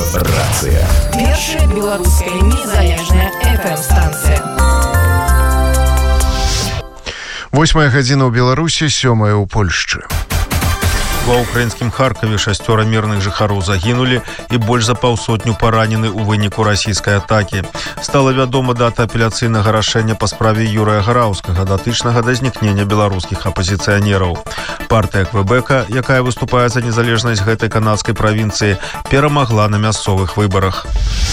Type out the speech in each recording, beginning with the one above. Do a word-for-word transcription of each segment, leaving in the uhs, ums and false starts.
Рацыя. Першая беларуская незалежная эф эм-станцыя. Восьмая гадзіна ў Беларусі, сёмая ў Польшчы. Ва ўкраінскім Харкаве шасцёра мірных жыхароў загінулі і больш за паўсотню паранены ў выніку расійскай атакі. Стала вядома дата апеляцыйнага рашэння па справе Юрыя Гараўскага, датычнага да знікнення беларускіх апазіцыянераў. Партыя Квебека, якая выступае за незалежнасць гэтай канадскай правінцыі, перамагла на мясцовых выбарах.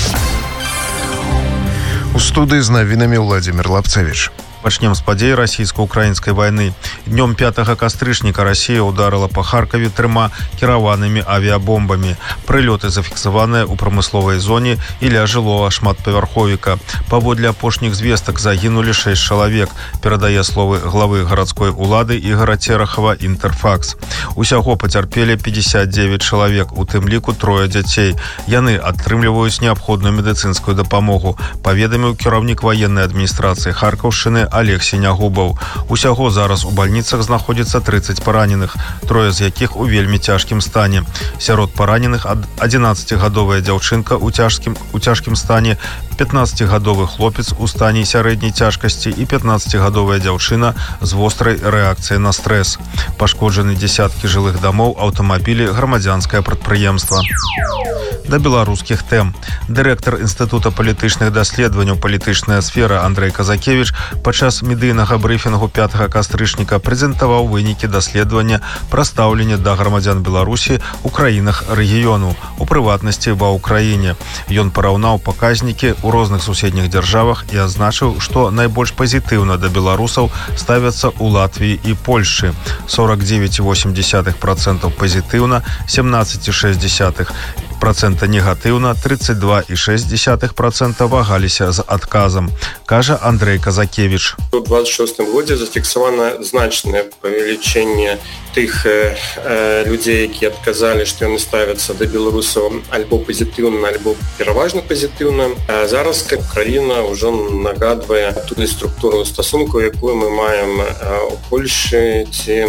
У студыі з навінамі Владзімір Лапцевіч. Пачнем з падзей расійска-украінскай вайны. Днём пятага кастрычніка Расія ударыла па Харкаве трыма кіраванымі авіябомбамі. Прылёты зафіксаваныя ў прамысловай зоне і ля жылога шматпавярховіка. Паводле апошніх звестак загінулі шэсць чалавек, перадае словы главы гарадской улады Ігора Церахава Інтэрфакс. Усяго пацярпелі пятьдесят девять чалавек, у тым ліку трое дзяцей. Яны атрымліваюць неабходную медыцынскую дапамогу, паведаміў кіраўнік ваеннай адміністрацыі Харкаўшчыны Олег Сінягубаў. Усяго зараз у бальніцах знаходзіцца тридцать параненых, трое з якіх у вельмі цяжкім стане. Сярод параненых адзінаццацігадовая дзяўчынка ў цяжкім, у цяжкім стане, пятнаццацігадовы хлопец у стане сярэдняй цяжкасці і пятнаццацігадовая дзяўчына з вострай рэакцыяй на стрэс. Пашкоджаны дзесяткі жылых дамоў, аўтамабілі, грамадзянскае прадпрыемства. Да беларускіх тэм. Дырэктар Інстытута палітычных даследаванняў «Палітычная сфера» Андрэй Казакевіч падчас медыйнага брыфінгу пятага кастрычніка прэзентаваў вынікі даследавання пра стаўленне да грамадзян Беларусі ў краінах рэгіёну, у прыватнасці ва ўкраіне. Ён параўнаў паказнікі ў розных суседніх дзяржавах і адзначыў, што найбольш пазітыўна да беларусаў ставяцца ў Латвіі і Польшчы. сорок девять и восемь десятых процента пазітыўна, семнадцать и шесть десятых процента негатыўна, тридцать два и шесть десятых процента вагаліся з адказам, кажа Андрэй Казакевіч. У двадцать шостым годзе зафіксавана значнае павелічэнне тых э, э, людзей, якія адказалі, што яны ставяцца да беларусаў альбо пазітыўна, альбо пераважна пазітыўна. А зараз краіна ўжо нагадвае тую структуру стасункаў, якую мы маем у Польшы ці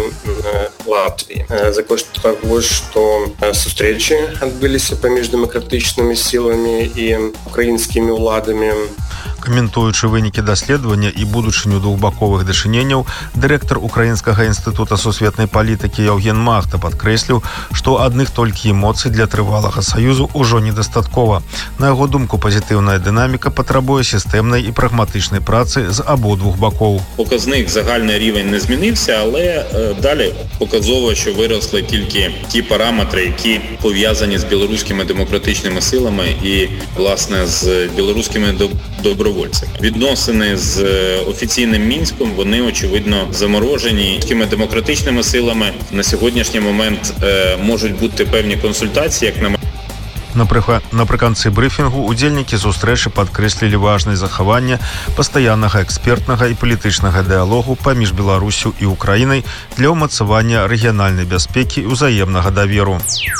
Латвіі. За кошт таго, што сустрэчы адбыліся паміж дэмакратычнымі сіламі і украінскімі ўладамі. Каментуючы вынікі даследавання і будучыню двухбаковых дачыненняў, дырэктар Украінскага інстытута сусветнай палітыкі Яўген Махта падкрэсліў, што адных толькі эмоцый для трывалага саюзу ўжо недастаткова. На яго думку, пазітыўная дынаміка патрабуе сістэмнай і прагматычнай працы з абодвух бакоў. Показник загальний рівень не змінився, але е, далі показово, що виросли тільки ті параметри, які пов'язані з білоруськими демократичними силами і, власне, з білоруськими добровольцями. Відносини з офіційним Мінськом, вони, очевидно, заморожені такими демократичними силами. На сьогоднішній момент е, можуть бути певні консультації, як на Напрыканцы брыфінгу удзельнікі сустрэчы падкрэслілі важнасць захавання пастаяннага экспертнага і палітычнага дыялогу паміж Беларусю і Украінай для ўмацавання рэгіянальнай бяспекі і ўзаемнага даверу.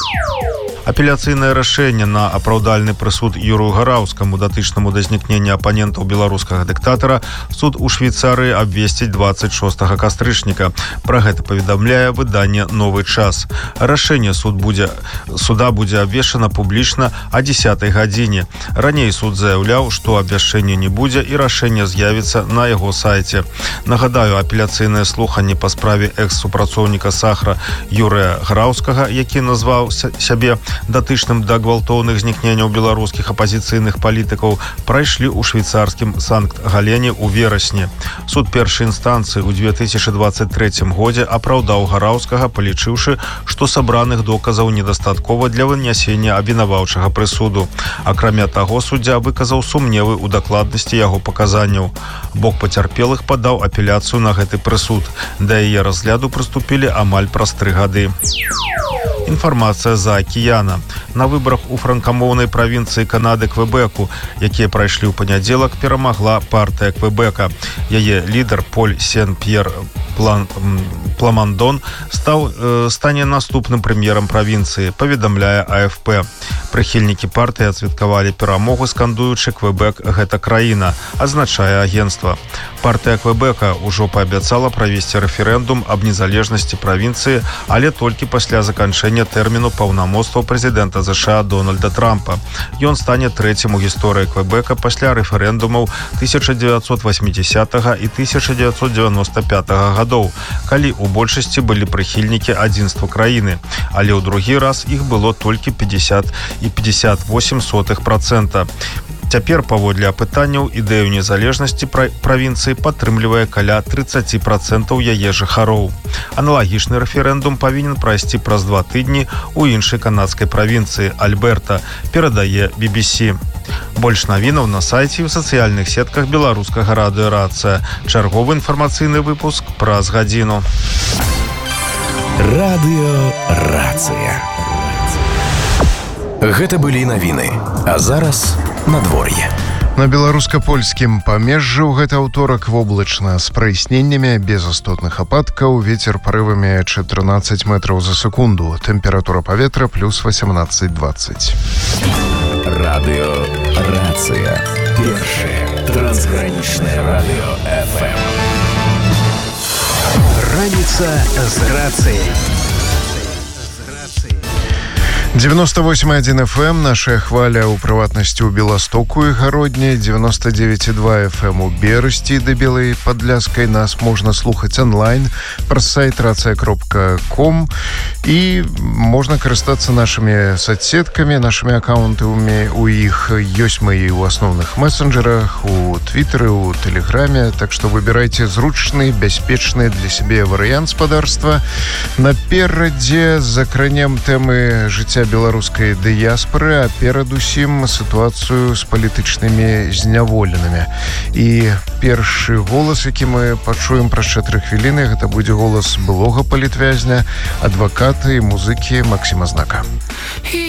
Апеляцыйнае рашэнне на апраўдальны прысуд Юрыю Гараўскаму, датычнаму да знікнення апанентаў беларускага дыктатара, суд у Швейцарыі абвесціць двадцать шостага кастрычніка. Пра гэта паведамляе выданне «Новы час». Рашэнне суд будзе, суда будзе абвешчана публічна о дзесятай гадзіне. Раней суд заяўляў, што абвяшчэння не будзе і рашэнне з'явіцца на яго сайце. Нагадаю, апеляцыйнае слуханне па справе экс-супрацоўніка Сахра Юрыя Гараўскага, які назваў сябе датычным да гвалтоўных знікненняў беларускіх апазіцыйных палітыкаў, прайшлі ў швейцарскім Санкт-Галене ў верасні. Суд першай інстанцыі ў две тысячи двадцать третьем годзе апраўдаў Гараўскага, палічыўшы, што сабраных доказаў недастаткова для вынясення абвінаваўчага прысуду. Акрамя таго, суддзя выказаў сумневы ў дакладнасці яго паказанняў. Бок пацярпелых падаў апеляцыю на гэты прысуд. Да яе разгляду прыступілі амаль праз тры гады. Інфармацыя з-за акіяна. На выбарах у франкамоўнай правінцыі Канады Квебеку, якія прайшлі ў панядзелак, перамагла партыя Квебека. Яе лідар Поль Сен-П'ер Пламандон стаў э, стане наступным прэм'ерам правінцыі, паведамляе А Эф Пэ. Прыхільнікі партыі адсвяткавалі перамогу, скандуючы «Квэбек – гэта краіна», азначае агенцтва. Партыя Квэбека ўжо паабяцала правесці рэферэндум аб незалежнасці правінцыі, але толькі пасля заканчэння тэрміну паўнамоцтваў прэзідэнта ЗША Дональда Трампа. Ён стане трэцім у гісторыі Квэбека пасля рэферэндумаў тысяча дзевяцьсот васьмідзесятага і тысяча дзевяцьсот дзевяноста пятага гадоў, калі ў большасці былі прыхільнікі адзінства краіны, але ў другі раз іх было толькі пятьдесят і пятьдесят восемь сотых процента. Цяпер, паводле апытанняў, ідэю незалежнасці правінцыі падтрымлівае каля тридцать процентаў яе жыхароў. Аналагічны рэферэндум павінен прайсці праз два тыдні ў іншай канадскай правінцыі Альберта, перадае Би Би Си. Больш навінаў на сайце і ў сацыяльных сетках беларускага радыё «Рацыя». Чарговы інфармацыйны выпуск праз гадзіну. Радыё «Рацыя». Гэта былі навіны, а зараз надвор'е. На беларуска-польскім памежжы ў гэты аўторак воблачна з праясненнямі, без істотных ападкаў, вецер парывамі чатырнаццаць метраў за секунду, тэмпература паветра плюс восемнадцать двадцать. Радыё «Рацыя». Першае трансгранічнае радыё эф эм. Раніца з рацыяй. девяносто восемь и один эф эм, наша хваля ў прыватнасці ў Беластоку і Гародні, девяносто девять и два эф эм у Берасці да Белай Падляскай. Нас можна слухаць онлайн праз сайт рация кропка ком і можна карыстацца нашымі соцсеткамі, нашымі аккаунтамі. У іх ёсць мы і ў асноўных месенджерах, у Твиттері, у Тэлеграме, так што выбірайце зручны, бяспечны для сябе варыянт спадарства. Наперадзе закранем тэмы жыцця беларускай дыяспоры, а перадусім сітуацыю з палітычнымі зняволенымі. І першы голас, які мы пачуем праз чатыры хвіліны, гэта будзе голас былога палітвязня, адваката і музыкі Максіма Знака.